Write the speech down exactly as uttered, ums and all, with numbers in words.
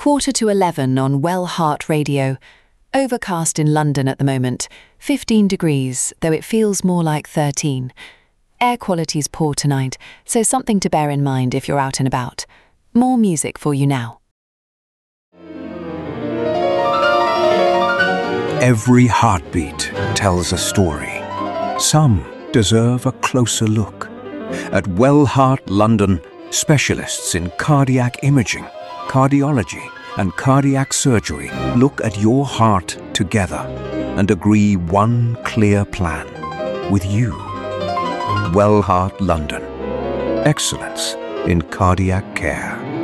Quarter to eleven on Well Heart Radio. Overcast in London at the moment, fifteen degrees, though it feels more like thirteen. Air quality's poor tonight, so something to bear in mind if you're out and about. More music for you now. Every heartbeat tells a story. Some deserve a closer look. At Well Heart London, specialists in cardiac imaging, cardiology and cardiac surgery look at your heart together and agree one clear plan with you. Well Heart London. Excellence in cardiac care.